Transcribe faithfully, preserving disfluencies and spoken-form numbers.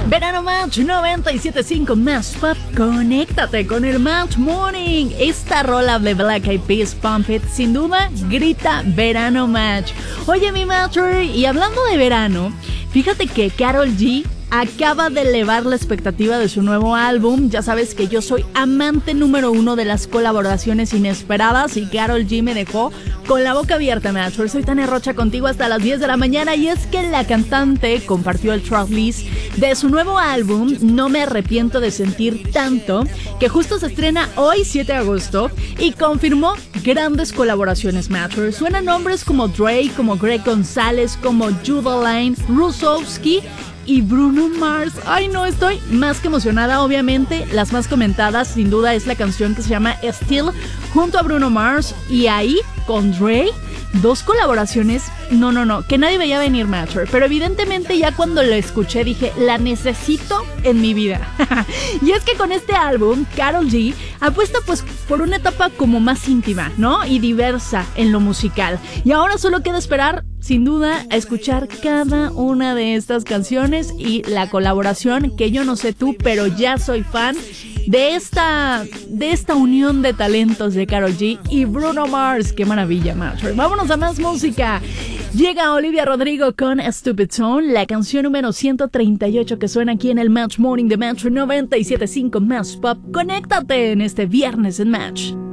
Verano Match noventa y siete punto cinco Más Pop. Conéctate con el Match Morning. Esta rola de Black Eyed Peas, Pump It, sin duda grita Verano Match. Oye, mi Matcher, y hablando de verano, fíjate que Karol G acaba de elevar la expectativa de su nuevo álbum. Ya sabes que yo soy amante número uno de las colaboraciones inesperadas y Karol G me dejó con la boca abierta, Matcher. Soy Tania Rocha contigo hasta las diez de la mañana y es que la cantante compartió el tracklist de su nuevo álbum No me arrepiento de sentir tanto, que justo se estrena hoy siete de agosto y confirmó grandes colaboraciones, Matcher. Suenan nombres como Drake, como Greg González, como Judaline, Rusowski y Bruno Mars. Ay, no, estoy más que emocionada. Obviamente, las más comentadas, sin duda, es la canción que se llama Still, junto a Bruno Mars. Y ahí, con Drake, dos colaboraciones, no, no, no, que nadie veía venir, Matcher. Pero evidentemente ya cuando lo escuché dije, la necesito en mi vida. Y es que con este álbum, Karol G apuesta pues por una etapa como más íntima, ¿no? Y diversa en lo musical. Y ahora solo queda esperar, sin duda, a escuchar cada una de estas canciones y la colaboración que yo no sé tú, pero ya soy fan de esta, de esta unión de talentos de Karol G y Bruno Mars. ¡Qué maravilla, Matcher! Vámonos a más música. Llega Olivia Rodrigo con Stupid Tone, la canción número ciento treinta y ocho que suena aquí en el Match Morning de Match noventa y siete punto cinco Más Pop. Conéctate en este viernes en Match.